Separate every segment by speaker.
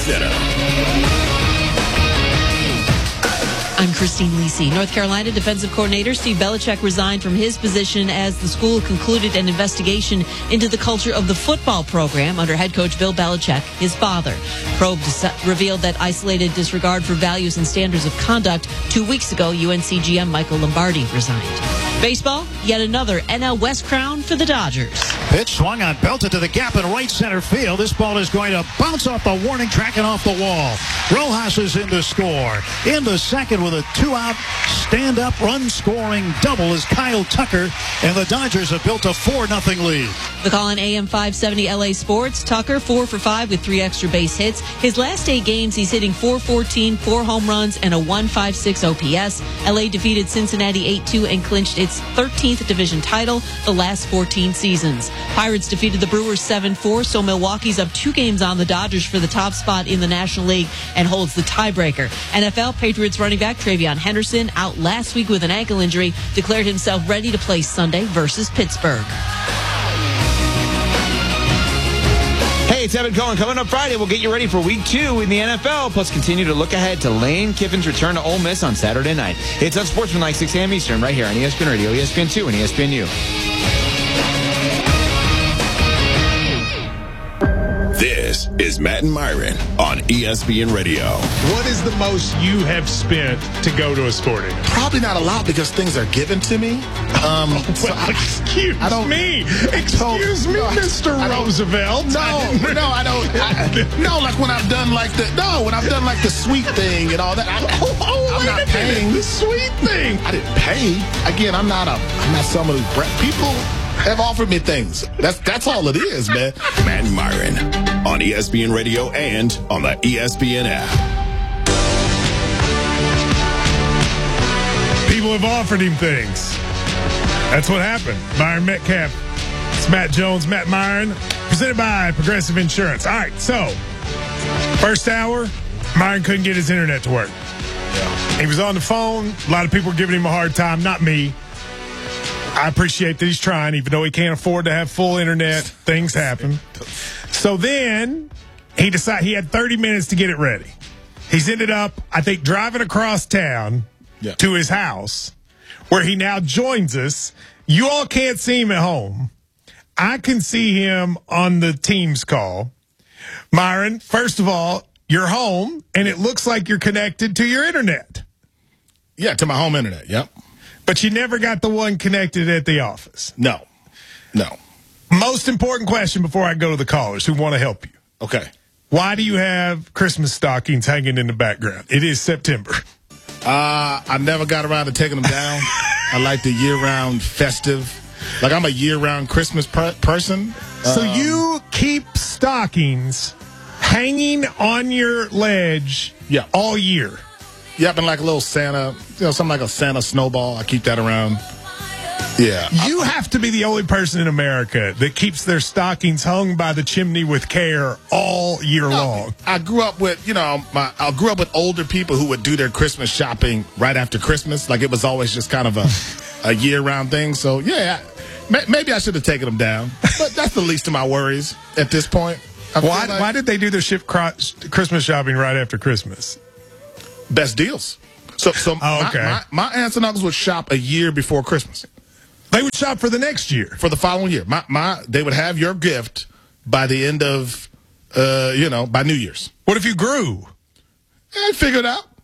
Speaker 1: Center.
Speaker 2: I'm Christine Lisi. North Carolina defensive coordinator Steve Belichick resigned from his position as the school concluded an investigation into the culture of the football program under head coach Bill Belichick, his father. Probe revealed that isolated disregard for values and standards of conduct. 2 weeks ago, UNC GM Michael Lombardi resigned. Baseball, yet another NL West crown for the Dodgers.
Speaker 3: Pitch swung on, belted to the gap in right center field. This ball is going to bounce off the warning track and off the wall. Rojas is in to score. In the second with a 2-out stand-up run-scoring double is Kyle Tucker, and the Dodgers have built a 4-0 lead.
Speaker 2: The call on AM 570 LA Sports. Tucker, 4 for 5 with 3 extra base hits. His last 8 games, he's hitting .414, 4 home runs, and a .156 OPS. LA defeated Cincinnati 8-2 and clinched its 13th division title the last 14 seasons. Pirates defeated the Brewers 7-4, so Milwaukee's up 2 games on the Dodgers for the top spot in the National League and holds the tiebreaker. NFL, Patriots running back Travion Henderson, out last week with an ankle injury, declared himself ready to play Sunday versus Pittsburgh.
Speaker 4: Hey, it's Evan Cohen. Coming up Friday, we'll get you ready for Week 2 in the NFL, plus continue to look ahead to Lane Kiffin's return to Ole Miss on Saturday night. It's Unsportsmanlike 6 a.m. Eastern, right here on ESPN Radio, ESPN2, and ESPNU.
Speaker 1: This is Matt and Myron on ESPN Radio.
Speaker 5: What is the most you have spent to go to a sporting?
Speaker 6: Probably not a lot because things are given to me.
Speaker 5: Excuse me, Mr. Roosevelt.
Speaker 6: I don't. No, like when I've done like the sweet thing and all that. I'm not paying
Speaker 5: the sweet thing.
Speaker 6: I didn't pay. Again, I'm not someone who people have offered me things. That's all it is, man.
Speaker 1: Matt and Myron on ESPN Radio and on the ESPN app.
Speaker 5: People have offered him things. That's what happened. Myron Metcalf. It's Matt Jones, Matt Myron, presented by Progressive Insurance. All right, so first hour, Myron couldn't get his internet to work. He was on the phone. A lot of people were giving him a hard time, not me. I appreciate that he's trying, even though he can't afford to have full internet. Things happen. So then he decided he had 30 minutes to get it ready. He's ended up, I think, driving across town to his house, where he now joins us. You all can't see him at home. I can see him on the Teams call. Myron, first of all, you're home, and it looks like you're connected to your internet.
Speaker 6: Yeah, to my home internet, yep.
Speaker 5: But you never got the one connected at the office.
Speaker 6: No.
Speaker 5: Most important question before I go to the callers who want to help you.
Speaker 6: Okay.
Speaker 5: Why do you have Christmas stockings hanging in the background? It is September.
Speaker 6: I never got around to taking them down. I like the year-round festive. Like, I'm a year-round Christmas person.
Speaker 5: So you keep stockings hanging on your ledge all year?
Speaker 6: Yep, and like a little Santa, something like a Santa snowball. I keep that around. Yeah.
Speaker 5: You have to be the only person in America that keeps their stockings hung by the chimney with care all year long.
Speaker 6: I grew up with, I grew up with older people who would do their Christmas shopping right after Christmas. Like, it was always just kind of a year-round thing. So, yeah, maybe I should have taken them down. But that's the least of my worries at this point.
Speaker 5: Why did they do their Christmas shopping right after Christmas?
Speaker 6: Best deals. So my aunts and uncles would shop a year before Christmas.
Speaker 5: They would shop for the next year.
Speaker 6: For the following year. They would have your gift by the end of, by New Year's.
Speaker 5: What if you grew?
Speaker 6: I'd figure it out.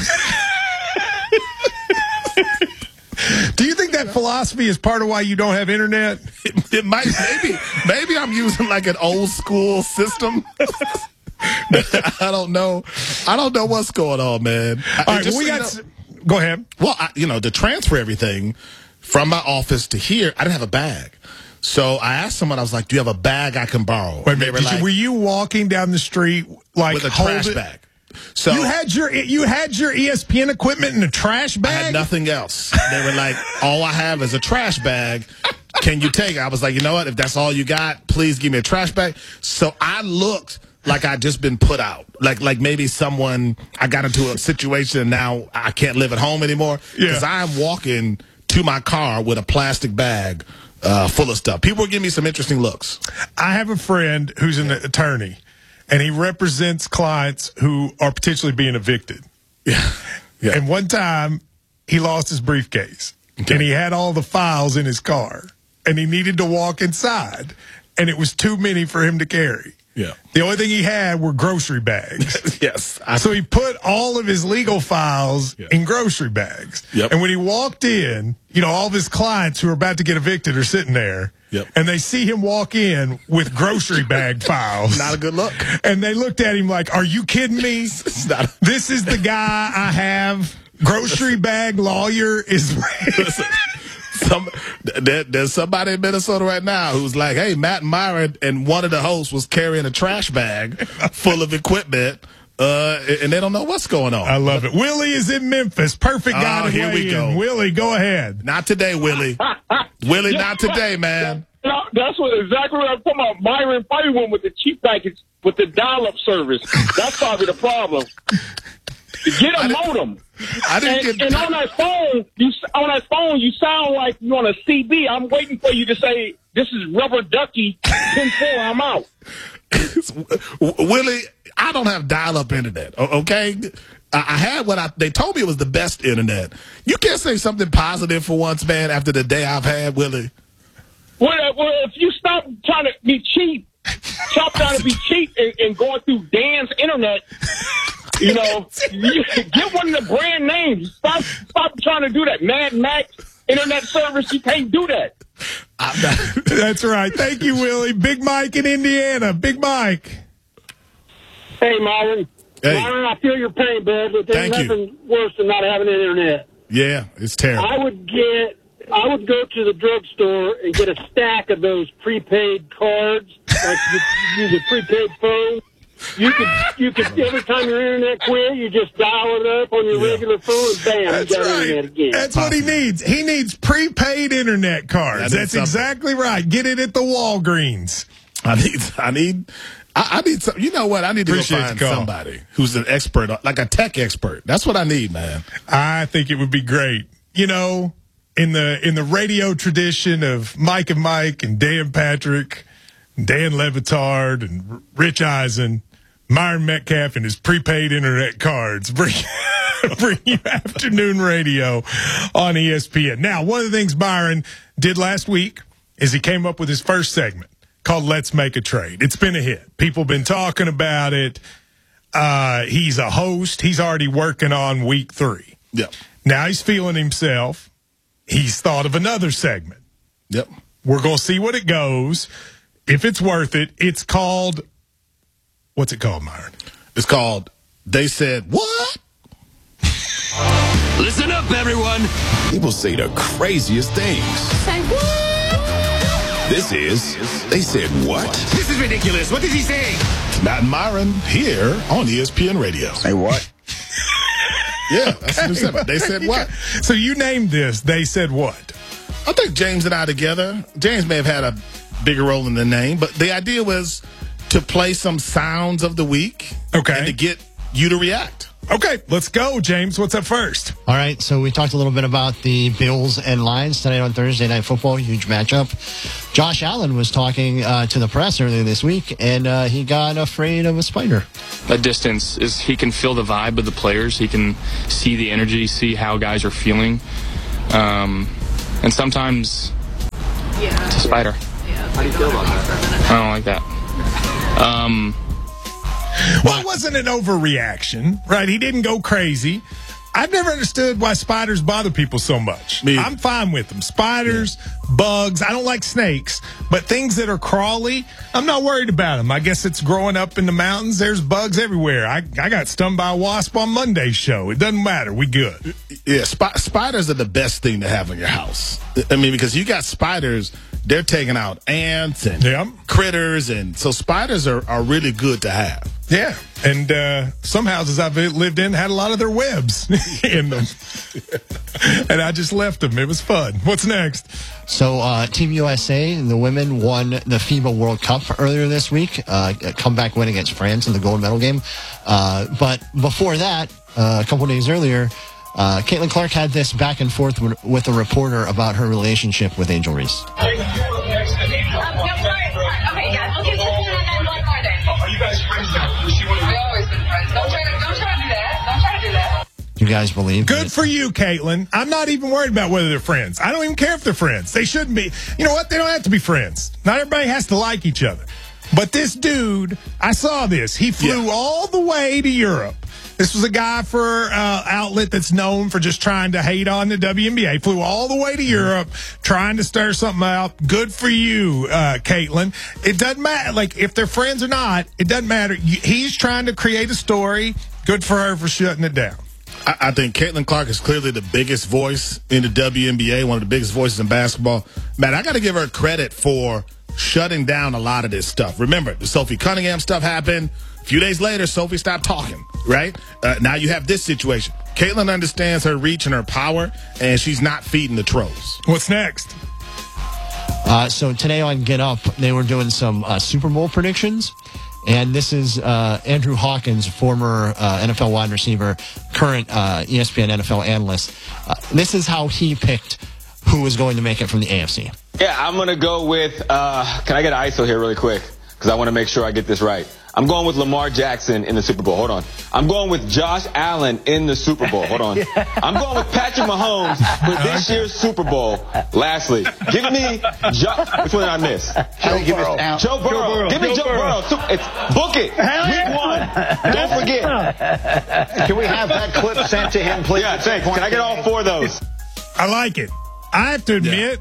Speaker 5: Do you think that philosophy is part of why you don't have internet?
Speaker 6: It might, maybe I'm using like an old school system. I don't know what's going on, man.
Speaker 5: All right, go ahead.
Speaker 6: Well, to transfer everything from my office to here, I didn't have a bag. So I asked someone, I was like, do you have a bag I can borrow?
Speaker 5: Wait a minute, were you walking down the street with
Speaker 6: a trash bag? So
Speaker 5: you had your ESPN equipment in a trash bag?
Speaker 6: I had nothing else. They were like, all I have is a trash bag. Can you take it? I was like, you know what? If that's all you got, please give me a trash bag. So I looked like I'd just been put out. Like maybe I got into a situation and now I can't live at home anymore. Because I'm walking to my car with a plastic bag full of stuff. People were giving me some interesting looks.
Speaker 5: I have a friend who's an attorney. and he represents clients who are potentially being evicted.
Speaker 6: Yeah.
Speaker 5: And one time, he lost his briefcase, and he had all the files in his car, and he needed to walk inside, and it was too many for him to carry.
Speaker 6: Yeah.
Speaker 5: The only thing he had were grocery bags.
Speaker 6: Yes.
Speaker 5: So he put all of his legal files in grocery bags.
Speaker 6: Yep.
Speaker 5: And when he walked in, all of his clients who are about to get evicted are sitting there.
Speaker 6: Yep.
Speaker 5: And they see him walk in with grocery bag files.
Speaker 6: Not a good look.
Speaker 5: And they looked at him like, are you kidding me? This is the guy I have. Grocery bag lawyer is...
Speaker 6: There's somebody in Minnesota right now who's like, hey, Matt Myron and one of the hosts was carrying a trash bag full of equipment, and they don't know what's going on.
Speaker 5: I love it. Willie is in Memphis. Perfect guy to
Speaker 6: here we go.
Speaker 5: Willie, go ahead.
Speaker 6: Not today, Willie. Willie, not today, man.
Speaker 7: That's exactly what I'm talking about. Myron probably went with the cheap package with the dial-up service. That's probably the problem. Get a modem. And on that phone, you sound like you on a CB. I'm waiting for you to say, "This is Rubber Ducky 10-4. I'm out."
Speaker 6: Willie, I don't have dial-up internet. Okay, I had they told me it was the best internet. You can't say something positive for once, man. After the day I've had, Willie.
Speaker 7: Well, if you stop trying to be cheap, and going through Dan's internet. Get one of the brand names. Stop trying to do that. Mad Max internet service. You can't do that.
Speaker 5: That's right. Thank you, Willie. Big Mike in Indiana. Big Mike.
Speaker 7: Hey, Myron.
Speaker 6: Hey.
Speaker 7: Myron, I feel your pain, bud, but there's nothing worse than not having an internet.
Speaker 6: Yeah, it's terrible.
Speaker 7: I would go to the drugstore and get a stack of those prepaid cards. Like you use a prepaid phone. You could every time your internet quit, you just dial it up on your regular phone and bam,
Speaker 5: That's
Speaker 7: you got
Speaker 5: right.
Speaker 7: internet again.
Speaker 5: That's what he needs. He needs prepaid internet cards. That's exactly right. Get it at the Walgreens.
Speaker 6: I need some. You know what? I need to
Speaker 5: Appreciate
Speaker 6: go find somebody who's an expert, like a tech expert. That's what I need, man.
Speaker 5: I think it would be great. In the radio tradition of Mike and Mike and Dan Patrick, Dan Levitard and Rich Eisen, Myron Metcalf and his prepaid internet cards bring you afternoon radio on ESPN. Now, one of the things Myron did last week is he came up with his first segment called Let's Make a Trade. It's been a hit. People have been talking about it. He's a host. He's already working on week 3.
Speaker 6: Yep.
Speaker 5: Now he's feeling himself. He's thought of another segment.
Speaker 6: Yep.
Speaker 5: We're going to see what it goes. If it's worth it, it's called, what's it called, Myron?
Speaker 6: It's called They Said What?
Speaker 8: Listen up, everyone.
Speaker 1: People say the craziest things.
Speaker 8: Say what?
Speaker 1: This is They Said What?
Speaker 8: This is ridiculous. What did he say?
Speaker 6: Matt and Myron here on ESPN Radio.
Speaker 1: Say what?
Speaker 6: Yeah, that's the new segment. They Said What?
Speaker 5: So you named this, They Said What?
Speaker 6: I think James and I together, James may have had a bigger role in the name, but the idea was to play some sounds of the week.
Speaker 5: Okay.
Speaker 6: And to get you to react.
Speaker 5: Okay, let's go, James. What's up first?
Speaker 9: All right, so we talked a little bit about the Bills and Lions tonight on Thursday Night Football, huge matchup. Josh Allen was talking to the press earlier this week, and he got afraid of a spider.
Speaker 10: That distance is he can feel the vibe of the players. He can see the energy, see how guys are feeling. And sometimes it's a spider.
Speaker 8: How do you feel about that?
Speaker 10: I don't like that.
Speaker 5: Well, it wasn't an overreaction, right? He didn't go crazy. I've never understood why spiders bother people so much. I'm fine with them. Spiders, bugs. I don't like snakes, but things that are crawly, I'm not worried about them. I guess it's growing up in the mountains. There's bugs everywhere. I got stung by a wasp on Monday's show. It doesn't matter. We good.
Speaker 6: Yeah, spiders are the best thing to have in your house. I mean, because you got spiders, they're taking out ants and critters, and so spiders are really good to have.
Speaker 5: Yeah, and some houses I've lived in had a lot of their webs in them. And I just left them. It was fun. What's next?
Speaker 9: So Team USA, the women, won the FIBA World Cup earlier this week. A comeback win against France in the gold medal game. But before that, a couple days earlier, Caitlin Clark had this back and forth with a reporter about her relationship with Angel Reese.
Speaker 11: Are you guys friends
Speaker 9: you guys believe.
Speaker 5: Good for you, Caitlin. I'm not even worried about whether they're friends. I don't even care if they're friends. They shouldn't be. You know what? They don't have to be friends. Not everybody has to like each other. But this dude, I saw this. He flew all the way to Europe. This was a guy for outlet that's known for just trying to hate on the WNBA. Flew all the way to Europe trying to stir something out. Good for you, Caitlin. It doesn't matter. Like, if they're friends or not, it doesn't matter. He's trying to create a story. Good for her for shutting it down.
Speaker 6: I think Caitlin Clark is clearly the biggest voice in the WNBA, one of the biggest voices in basketball. Man, I got to give her credit for shutting down a lot of this stuff. Remember, the Sophie Cunningham stuff happened. A few days later, Sophie stopped talking, right? Now you have this situation. Caitlin understands her reach and her power, and she's not feeding the trolls.
Speaker 5: What's next?
Speaker 9: So today on Get Up, they were doing some Super Bowl predictions. And this is Andrew Hawkins, former NFL wide receiver, current ESPN NFL analyst. This is how he picked who was going to make it from the AFC.
Speaker 11: Yeah, I'm going to go with, can I get an ISO here really quick? Because I want to make sure I get this right. I'm going with Lamar Jackson in the Super Bowl. Hold on. I'm going with Josh Allen in the Super Bowl. Hold on. I'm going with Patrick Mahomes for this year's Super Bowl. Lastly, give me which one did I miss? Joe Burrow. Give me Joe Burrow. Book it. Week 1. Don't forget.
Speaker 12: Can we have that clip sent to him, please?
Speaker 11: Yeah, thanks. Can I get all 4 of those?
Speaker 5: I like it. I have to admit,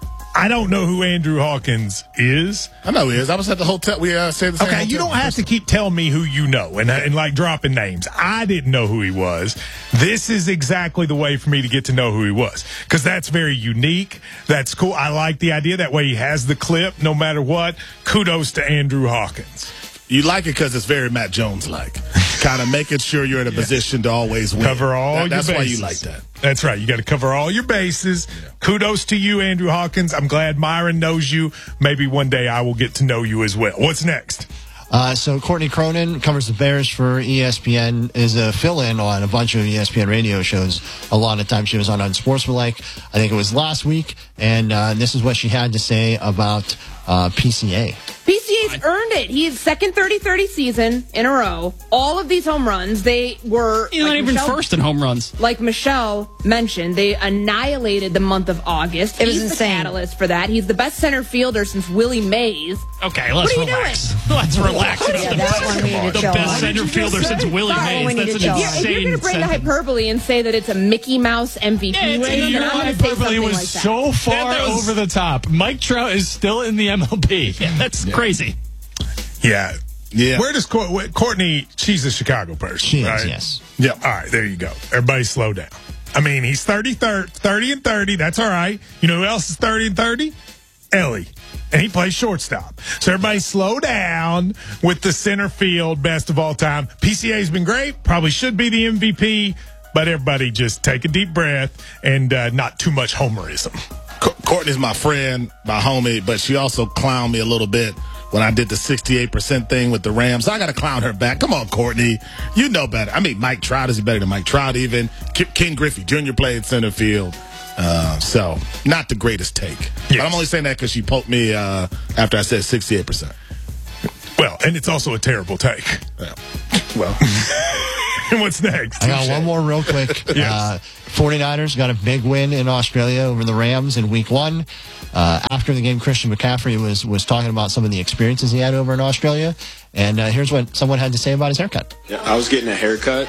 Speaker 5: I don't know who Andrew Hawkins is.
Speaker 6: I know he is. I was at the hotel. We say the same
Speaker 5: Okay,
Speaker 6: hotel.
Speaker 5: you don't have to keep telling me who you know and like dropping names. I didn't know who he was. This is exactly the way for me to get to know who he was, because that's very unique. That's cool. I like the idea. That way he has the clip no matter what. Kudos to Andrew Hawkins.
Speaker 6: You like it because it's very Matt Jones-like. Kind of making sure you're in a position to always win.
Speaker 5: Cover all your bases.
Speaker 6: That's why you like that.
Speaker 5: That's right. You got to cover all your bases. Yeah. Kudos to you, Andrew Hawkins. I'm glad Myron knows you. Maybe one day I will get to know you as well. What's next?
Speaker 9: So Courtney Cronin covers the Bears for ESPN, is a fill-in on a bunch of ESPN radio shows. A lot of times she was on Unsportsmanlike. I think it was last week. And this is what she had to say about PCA.
Speaker 13: PCA's earned it. He is second 30-30 season in a row. All of these home runs, they were...
Speaker 14: He's not even first in home runs.
Speaker 13: Like Michelle mentioned, they annihilated the month of August.
Speaker 2: It was
Speaker 13: He's
Speaker 2: insane.
Speaker 13: the catalyst for that. He's the best center fielder since Willie Mays.
Speaker 14: Okay, let's relax. Let's relax.
Speaker 13: Yeah, that one we need to
Speaker 14: the
Speaker 13: chill
Speaker 14: best
Speaker 13: on.
Speaker 14: center fielder since Willie Mays. That's an
Speaker 13: If you're going to bring the hyperbole and say that it's a Mickey Mouse MVP rating, then I'm going to say something
Speaker 14: was
Speaker 13: like that.
Speaker 14: so far over the top. Mike Trout is still in the MLB. Yeah, that's crazy.
Speaker 5: Yeah. Where does Courtney? She's a Chicago person.
Speaker 9: She
Speaker 5: right?
Speaker 9: is, yes.
Speaker 5: Yeah. All right, there you go. Everybody slow down. I mean, he's 30 and 30. That's all right. You know who else is 30 and 30? Ellie. And he plays shortstop. So everybody slow down with the center field best of all time. PCA's been great. Probably should be the MVP. But everybody just take a deep breath and not too much homerism.
Speaker 6: Courtney's my friend, my homie, but she also clowned me a little bit when I did the 68% thing with the Rams. So I got to clown her back. Come on, Courtney. You know better. I mean, Mike Trout is better than Mike Trout even. Ken Griffey Jr. played center field. So not the greatest take. Yes. But I'm only saying that because she poked me after I said 68%.
Speaker 5: Well, and it's also a terrible take.
Speaker 6: Yeah. Well.
Speaker 5: And what's next?
Speaker 9: I got one more real quick.
Speaker 5: Yes.
Speaker 9: 49ers got a big win in Australia over the Rams in week 1. After the game, Christian McCaffrey was talking about some of the experiences he had over in Australia. And here's what someone had to say about his haircut.
Speaker 15: Yeah, I was getting a haircut.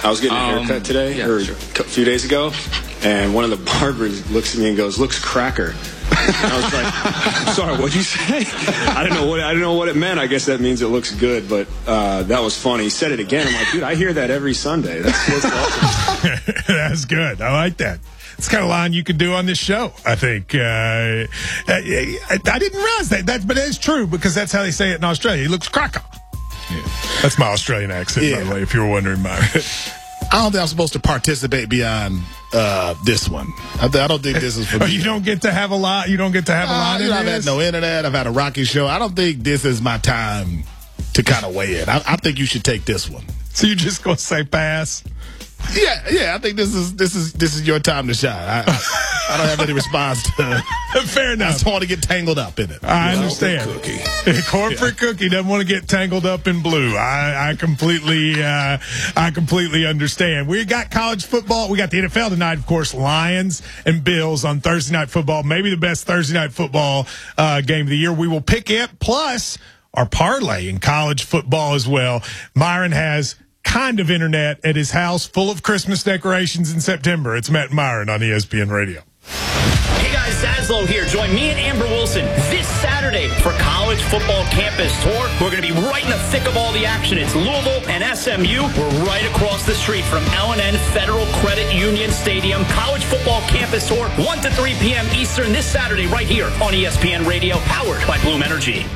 Speaker 15: Today, or a few days ago. And one of the barbers looks at me and goes, "Looks cracker." And I was like, "Sorry, what'd you say?" I didn't know what it meant. I guess that means it looks good, but that was funny. He said it again. I'm like, dude, I hear that every Sunday. That's awesome.
Speaker 5: That's good. I like that. It's the kind of line you could do on this show, I think. I didn't realize that, but it's true because that's how they say it in Australia. He looks cracker. Yeah. That's my Australian accent, by the way, if you were wondering, Myron.
Speaker 6: I don't think I'm supposed to participate beyond this one. I don't think this is for me.
Speaker 5: You don't get to have a lot? You don't get to have a lot in
Speaker 6: I've had no internet. I've had a rocky show. I don't think this is my time to kind of weigh in. I think you should take this one.
Speaker 5: So you're just going to say pass?
Speaker 6: Yeah. I think this is your time to shine. I don't have any response to.
Speaker 5: Fair enough.
Speaker 6: I just want to get tangled up in it.
Speaker 5: I understand. Corporate cookie doesn't want to get tangled up in blue. I completely understand. We got college football. We got the NFL tonight, of course. Lions and Bills on Thursday Night Football. Maybe the best Thursday Night Football game of the year. We will pick it plus our parlay in college football as well. Myron has kind of internet at his house full of Christmas decorations in September. It's Matt and Myron on ESPN Radio.
Speaker 16: Hey guys, Zaslow here. Join me and Amber Wilson this Saturday for College Football Campus Tour. We're going to be right in the thick of all the action. It's Louisville and SMU. We're right across the street from L&N Federal Credit Union Stadium. College Football Campus Tour, 1 to 3 p.m. Eastern this Saturday right here on ESPN Radio, powered by Bloom Energy.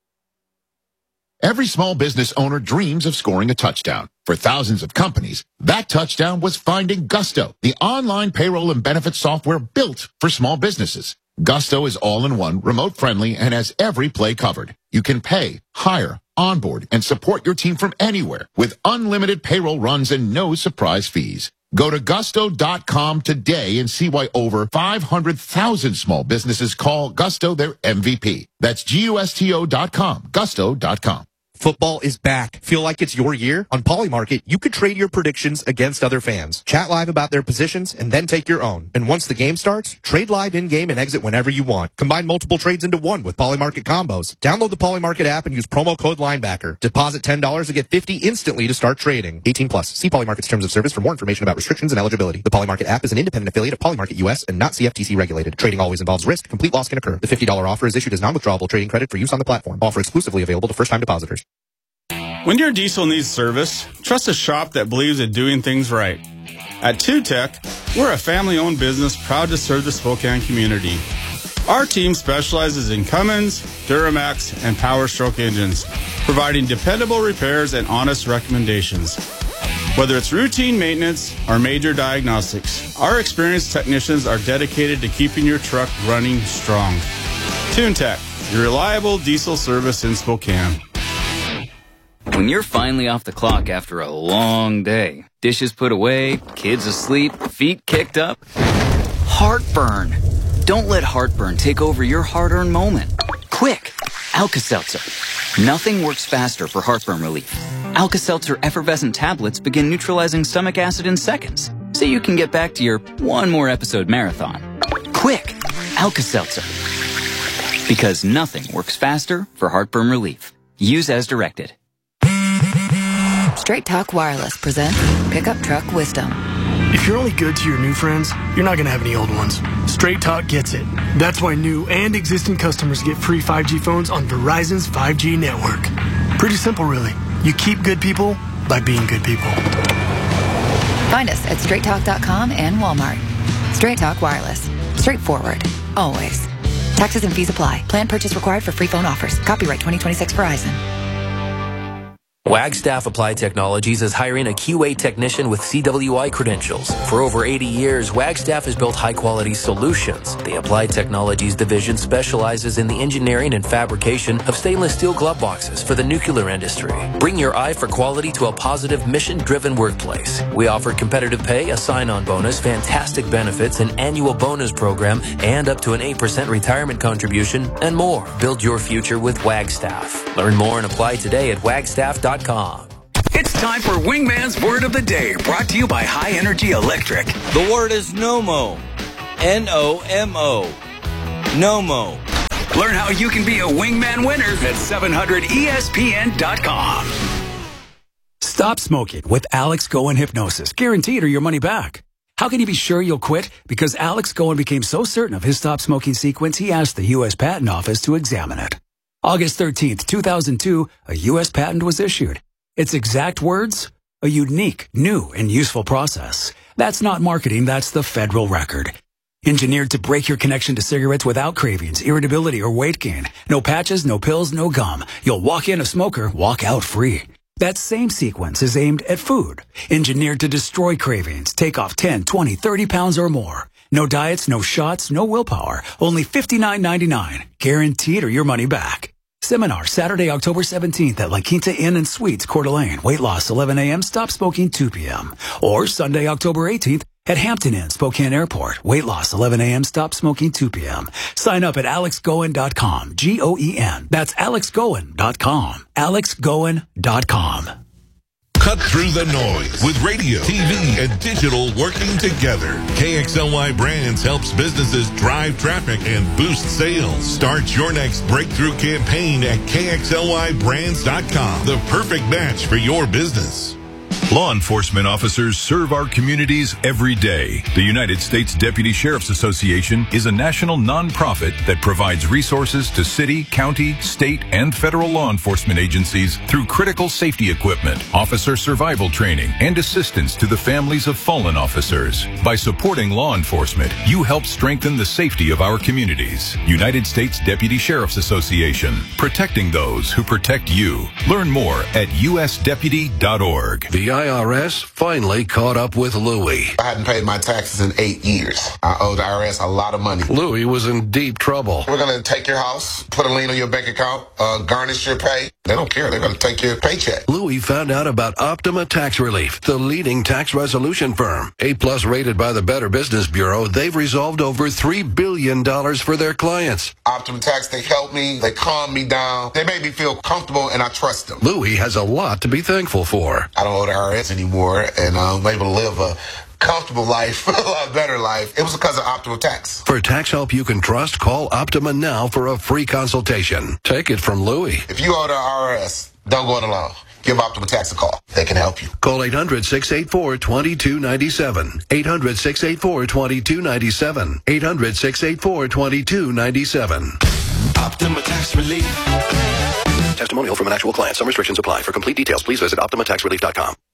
Speaker 17: Every small business owner dreams of scoring a touchdown. For thousands of companies, that touchdown was finding Gusto, the online payroll and benefits software built for small businesses. Gusto is all-in-one, remote-friendly, and has every play covered. You can pay, hire, onboard, and support your team from anywhere with unlimited payroll runs and no surprise fees. Go to gusto.com today and see why over 500,000 small businesses call Gusto their MVP. That's gusto.com, gusto.com.
Speaker 18: Football is back. Feel like it's your year? On Polymarket, you could trade your predictions against other fans. Chat live about their positions and then take your own. And once the game starts, trade live in-game and exit whenever you want. Combine multiple trades into one with Polymarket combos. Download the Polymarket app and use promo code Linebacker. Deposit $10 to get $50 instantly to start trading. 18 plus. See Polymarket's terms of service for more information about restrictions and eligibility. The Polymarket app is an independent affiliate of Polymarket US and not CFTC regulated. Trading always involves risk. Complete loss can occur. The $50 offer is issued as non-withdrawable trading credit for use on the platform. Offer exclusively available to first-time depositors.
Speaker 19: When your diesel needs service, trust a shop that believes in doing things right. At 2Tech, we're a family-owned business proud to serve the Spokane community. Our team specializes in Cummins, Duramax, and Power Stroke engines, providing dependable repairs and honest recommendations. Whether it's routine maintenance or major diagnostics, our experienced technicians are dedicated to keeping your truck running strong. TuneTech, your reliable diesel service in Spokane.
Speaker 20: When you're finally off the clock after a long day, dishes put away, kids asleep, feet kicked up, heartburn. Don't let heartburn take over your hard-earned moment. Quick, Alka-Seltzer. Nothing works faster for heartburn relief. Alka-Seltzer effervescent tablets begin neutralizing stomach acid in seconds, so you can get back to your one more episode marathon. Quick, Alka-Seltzer. Because nothing works faster for heartburn relief. Use as directed.
Speaker 21: Straight Talk Wireless presents Pickup Truck Wisdom.
Speaker 22: If you're only good to your new friends, you're not going to have any old ones. Straight Talk gets it. That's why new and existing customers get free 5G phones on Verizon's 5G network. Pretty simple, really. You keep good people by being good people.
Speaker 21: Find us at straighttalk.com and Walmart. Straight Talk Wireless. Straightforward. Always. Taxes and fees apply. Plan purchase required for free phone offers. Copyright 2026 Verizon.
Speaker 23: Wagstaff Applied Technologies is hiring a QA technician with CWI credentials. For over 80 years, Wagstaff has built high-quality solutions. The Applied Technologies division specializes in the engineering and fabrication of stainless steel glove boxes for the nuclear industry. Bring your eye for quality to a positive, mission-driven workplace. We offer competitive pay, a sign-on bonus, fantastic benefits, an annual bonus program, and up to an 8% retirement contribution, and more. Build your future with Wagstaff. Learn more and apply today at wagstaff.com.
Speaker 24: It's time for Wingman's Word of the Day, brought to you by High Energy Electric.
Speaker 25: The word is NOMO. N-O-M-O. NOMO.
Speaker 24: Learn how you can be a Wingman winner at 700ESPN.com.
Speaker 26: Stop smoking with Alex Cohen Hypnosis, guaranteed or your money back. How can you be sure you'll quit? Because Alex Cohen became so certain of his stop smoking sequence, he asked the U.S. Patent Office to examine it. August 13th, 2002, a U.S. patent was issued. Its exact words? A unique, new, and useful process. That's not marketing, that's the federal record. Engineered to break your connection to cigarettes without cravings, irritability, or weight gain. No patches, no pills, no gum. You'll walk in a smoker, walk out free. That same sequence is aimed at food. Engineered to destroy cravings, take off 10, 20, 30 pounds or more. No diets, no shots, no willpower. Only $59.99. Guaranteed or your money back. Seminar Saturday, October 17th at La Quinta Inn and Suites, Coeur d'Alene. Weight loss 11 a.m., stop smoking 2 p.m. Or Sunday, October 18th at Hampton Inn, Spokane Airport. Weight loss 11 a.m., stop smoking 2 p.m. Sign up at alexgoen.com. Goen. That's alexgoen.com. alexgoen.com.
Speaker 1: Cut through the noise with radio, TV, and digital working together. KXLY Brands helps businesses drive traffic and boost sales. Start your next breakthrough campaign at KXLYBrands.com. The perfect match for your business.
Speaker 3: Law enforcement officers serve our communities every day. The United States Deputy Sheriff's Association is a national nonprofit that provides resources to city, county, state, and federal law enforcement agencies through critical safety equipment, officer survival training, and assistance to the families of fallen officers. By supporting law enforcement, you help strengthen the safety of our communities. United States Deputy Sheriff's Association, protecting those who protect you. Learn more at usdeputy.org.
Speaker 4: The IRS finally caught up with Louie.
Speaker 7: I hadn't paid my taxes in 8 years. I owe the IRS a lot of money.
Speaker 4: Louie was in deep trouble.
Speaker 7: We're going to take your house, put a lien on your bank account, garnish your pay. They don't care. They're going to take your paycheck.
Speaker 4: Louie found out about Optima Tax Relief, the leading tax resolution firm. A+ rated by the Better Business Bureau, they've resolved over $3 billion for their clients.
Speaker 7: Optima Tax, they help me. They calm me down. They make me feel comfortable, and I trust them.
Speaker 4: Louie has a lot to be thankful for.
Speaker 7: I don't owe the IRS anymore, and I'm able to live a comfortable life, a lot better life. It was because of Optima Tax.
Speaker 4: For tax help you can trust, call Optima now for a free consultation. Take it from Louie.
Speaker 7: If you owe the IRS, don't go it alone. Give Optima Tax a call. They can help you.
Speaker 4: Call 800-684-2297. 800-684-2297. 800-684-2297. Optima Tax Relief. Testimonial from an actual client. Some restrictions apply. For complete details, please visit OptimaTaxRelief.com.